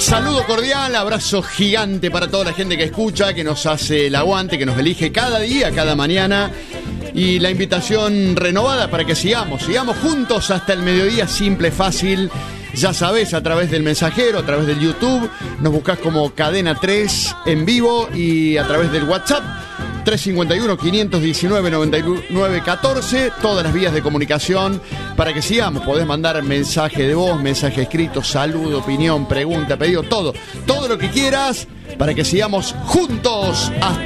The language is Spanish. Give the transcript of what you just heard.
Saludo cordial, abrazo gigante para toda la gente que escucha, que nos hace el aguante, que nos elige cada día, cada mañana. Y la invitación renovada para que sigamos juntos hasta el mediodía, simple, fácil. Ya sabés, a través del mensajero, a través del YouTube, nos buscás como Cadena 3 en vivo y a través del WhatsApp 351-519-9914, todas las vías de comunicación para que sigamos. Podés mandar mensaje de voz, mensaje escrito, saludo, opinión, pregunta, pedido, todo lo que quieras para que sigamos juntos hasta